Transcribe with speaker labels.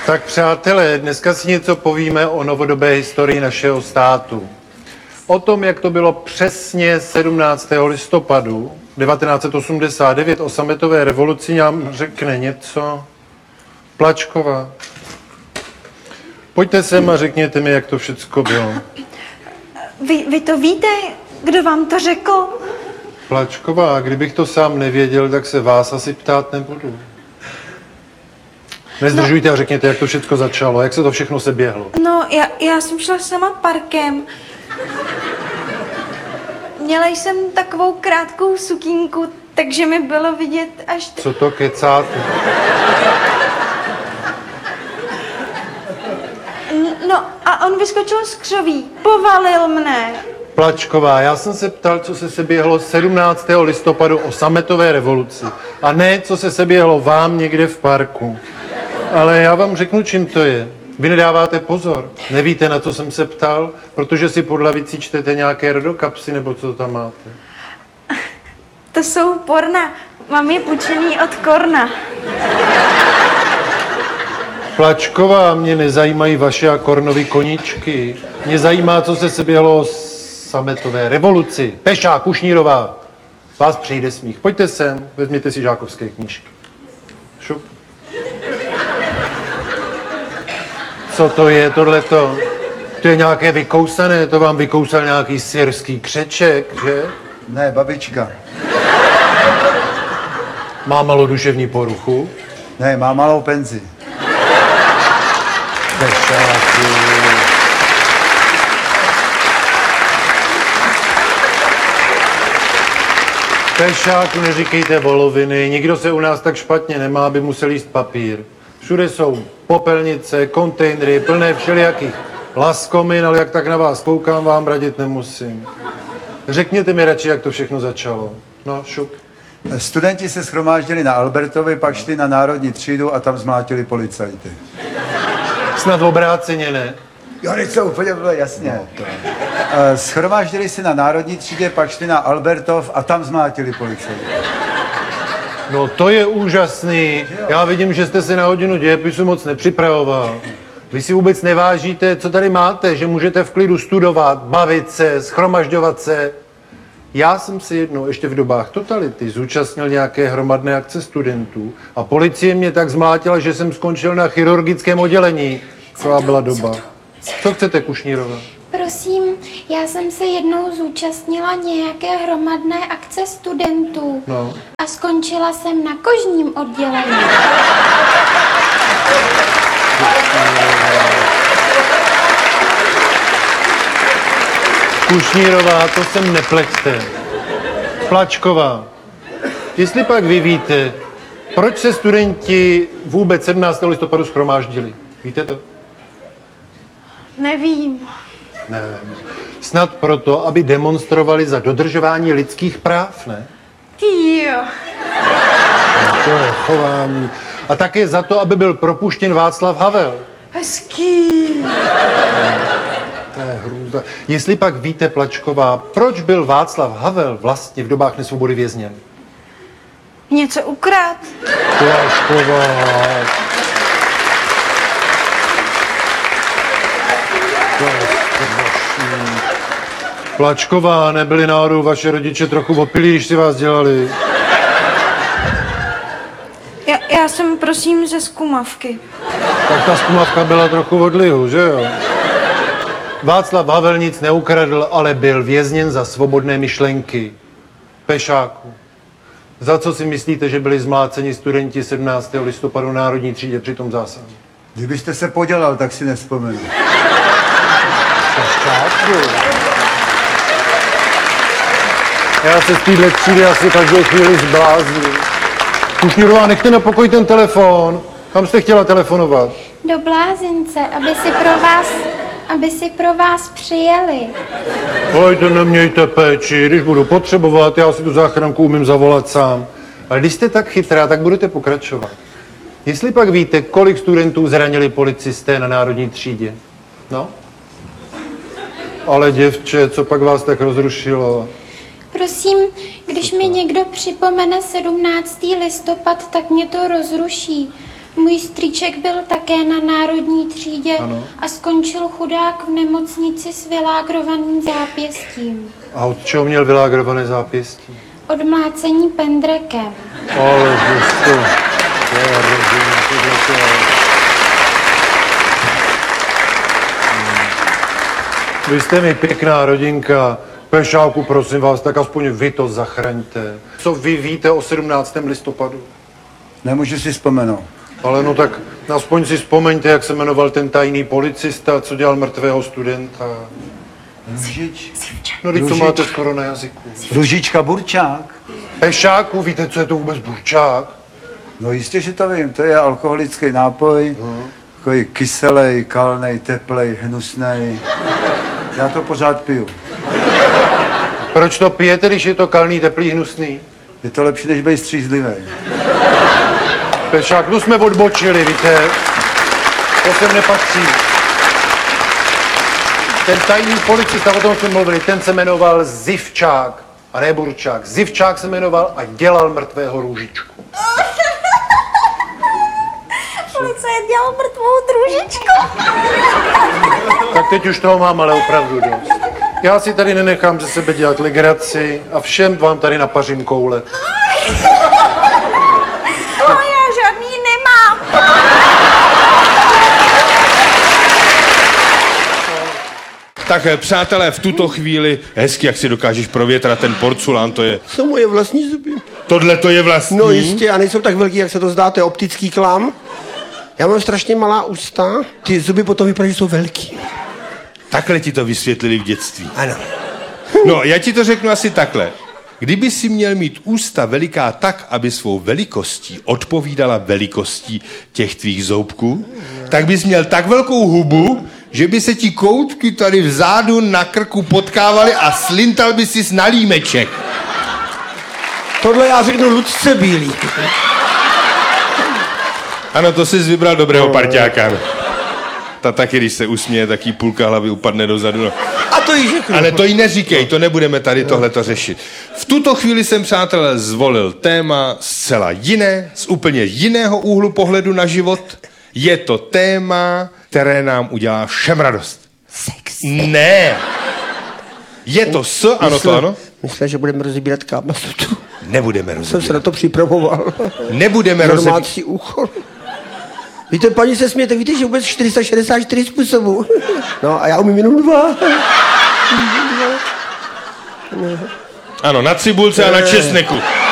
Speaker 1: Tak přátelé, dneska si něco povíme o novodobé historii našeho státu. O tom, jak to bylo přesně 17. listopadu 1989 o sametové revoluci, nám řekne něco Plačková. Pojďte sem a řekněte mi, jak to všecko bylo.
Speaker 2: Vy to víte? Kdo vám to řekl?
Speaker 1: Plačková, kdybych to sám nevěděl, tak se vás asi ptát nebudu. Nezdržujte a řekněte, jak to všechno začalo, jak se to všechno seběhlo.
Speaker 2: No, já jsem šla sama parkem. Měla jsem takovou krátkou sukínku, takže mi bylo vidět až...
Speaker 1: Co to kecáte?
Speaker 2: No a on vyskočil z křoví, povalil mne.
Speaker 1: Plačková, já jsem se ptal, co se seběhlo 17. listopadu o sametové revoluci. A ne, co se seběhlo vám někde v parku. Ale já vám řeknu, čím to je. Vy nedáváte pozor. Nevíte, na co jsem se ptal, protože si pod lavicí čtete nějaké rodokapsy, nebo co tam máte.
Speaker 2: To jsou porna. Mám je půjčený od Korna.
Speaker 1: Plačková, mě nezajímají vaše a Kornovy koníčky. Mě zajímá, co se seběhlo o sametové revoluci. Pešák, Kušnírová. Vás přijde smích. Pojďte sem, vezměte si žákovské knížky. Šup. Co to je tohleto? To je nějaké vykousané, to vám vykousal nějaký syrský křeček, že?
Speaker 3: Ne, babička.
Speaker 1: Má malou duševní poruchu?
Speaker 3: Ne, má malou penzi.
Speaker 1: Pešáku. Pešáku, neříkejte voloviny, nikdo se u nás tak špatně nemá, aby musel jíst papír. Všude jsou popelnice, kontejnery, plné všelijakých laskomin, ale jak tak na vás koukám, vám radit nemusím. Řekněte mi radši, jak to všechno začalo. No, šup.
Speaker 3: Studenti se shromáždili na Albertovi, pak šli na Národní třídu a tam zmlátili policajty.
Speaker 1: Snad obráceně, ne?
Speaker 3: Jo, něco úplně bylo jasně. Shromáždili se na Národní třídě, pak šli na Albertov a tam zmlátili policajty.
Speaker 1: No to je úžasný. Já vidím, že jste se na hodinu dějepisu moc nepřipravoval. Vy si vůbec nevážíte, co tady máte, že můžete v klidu studovat, bavit se, shromažďovat se. Já jsem se jednou ještě v dobách totality zúčastnil nějaké hromadné akce studentů a policie mě tak zmlátila, že jsem skončil na chirurgickém oddělení. To byla doba. Co chcete, Kušnírova?
Speaker 4: Prosím, já jsem se jednou zúčastnila nějaké hromadné akce studentů a skončila jsem na kožním oddělení.
Speaker 1: Kušnírová, to sem nepleťte. Plačková, jestli pak vy víte, proč se studenti vůbec 17. listopadu shromáždili? Víte to?
Speaker 2: Nevím.
Speaker 1: Ne. Snad proto, aby demonstrovali za dodržování lidských práv, ne?
Speaker 2: Týjo.
Speaker 1: No, to je chování. A také za to, aby byl propuštěn Václav Havel.
Speaker 2: Hezký.
Speaker 1: To je hrůza. Jestli pak víte, Plačková, proč byl Václav Havel vlastně v dobách nesvobody vězněn?
Speaker 2: Něco ukrát.
Speaker 1: Plačková. Plačková, nebyli náhodou vaše rodiče trochu opilí, když si vás dělali?
Speaker 2: Já jsem, prosím, ze Zkumavky.
Speaker 1: Tak ta Zkumavka byla trochu od lihu, že jo? Václav Havel nic neukradl, ale byl vězněn za svobodné myšlenky. Pešáku. Za co si myslíte, že byli zmláceni studenti 17. listopadu Národní třídě při tom zásahu?
Speaker 3: Kdybyste se podělal, tak si nevzpomenu.
Speaker 1: Pešáku. Já se z téhle třídy asi každou chvíli zblázním. Kušnírová, nechte na pokoj ten telefon. Kam jste chtěla telefonovat?
Speaker 4: Do blázince, aby si pro vás přijeli.
Speaker 1: Pojďte, nemějte péči, když budu potřebovat, já si tu záchranku umím zavolat sám. Ale když jste tak chytrá, tak budete pokračovat. Jestli pak víte, kolik studentů zranili policisté na Národní třídě? No? Ale děvče, co pak vás tak rozrušilo?
Speaker 4: Prosím, když mi někdo připomene 17. listopad, tak mě to rozruší. Můj strýček byl také na národní třídě a skončil chudák v nemocnici s vylágrovaným zápěstím.
Speaker 1: A od čeho měl vylágrované zápěstí?
Speaker 4: Od mlácení pendrekem.
Speaker 1: Ale to je rozumím, to je. Vy jste mi pěkná rodinka. Pešáku, prosím vás, tak aspoň vy to zachraňte. Co vy víte o 17. listopadu?
Speaker 3: Nemůžu si vzpomenout.
Speaker 1: Ale no tak aspoň si vzpomeňte, jak se jmenoval ten tajný policista, co dělal mrtvého studenta.
Speaker 3: Růžič.
Speaker 1: No, teď to máte skoro na jazyku.
Speaker 3: Růžička Burčák.
Speaker 1: Pešáku, víte, co je to vůbec burčák?
Speaker 3: No jistě, že to vím. To je alkoholický nápoj. Takový kyselej, kalnej, teplej, hnusnej. Já to pořád piju.
Speaker 1: Proč to pijete, když je to kalný, teplý, hnusný?
Speaker 3: Je to lepší, než být střízlivý.
Speaker 1: Pešák, no jsme odbočili, víte. To sem nepatří. Ten tajný policista, o tom jsme mluvili, ten se jmenoval Zivčák, a ne Burčák. Zivčák se jmenoval a dělal mrtvého Růžičku.
Speaker 2: Policajt dělal mrtvou družičku.
Speaker 1: Tak teď už toho mám ale opravdu dost. Já si tady nenechám ze sebe dělat legraci a všem vám tady napařím koule.
Speaker 2: Ale já žádný nemám.
Speaker 5: Tak přátelé, v tuto chvíli hezky, jak si dokážeš provětrat ten porculán, to je...
Speaker 6: Jsou moje vlastní zuby.
Speaker 5: Tohle to je vlastní?
Speaker 6: No jistě, a nejsou tak velký, jak se to zdá, to je optický klam. Já mám strašně malá ústa, ty zuby potom vypadají, že jsou velký.
Speaker 5: Takhle ti to vysvětlili v dětství.
Speaker 6: Ano.
Speaker 5: No, já ti to řeknu asi takhle. Kdyby si měl mít ústa veliká tak, aby svou velikostí odpovídala velikostí těch tvých zoubků, tak bys měl tak velkou hubu, že by se ti koutky tady vzadu na krku potkávaly a slintal by si na límeček.
Speaker 6: Tohle já řeknu Lucce Bílý.
Speaker 5: Ano, to jsi vybral dobrého parťáka. Ta taky, když se usměje, tak jí půlka hlavy upadne dozadu. No.
Speaker 6: A to jí řeknu.
Speaker 5: Ale to jí neříkej, to nebudeme tady tohleto řešit. V tuto chvíli jsem, přátelé, zvolil téma zcela jiné, z úplně jiného úhlu pohledu na život. Je to téma, které nám udělá všem radost.
Speaker 6: Sex.
Speaker 5: Ne. Je to ano to ano?
Speaker 6: Myslím, že budeme rozebírat Kámasutu.
Speaker 5: Nebudeme
Speaker 6: Jsem se
Speaker 5: rozebírat.
Speaker 6: na to připravoval.
Speaker 5: Nebudeme rozebírat.
Speaker 6: Domácí úkol. Víte, paní se smějete, víte, že vůbec 464 způsobů. No a já umím jenom 2.
Speaker 5: Ano, na cibulce a na česneku.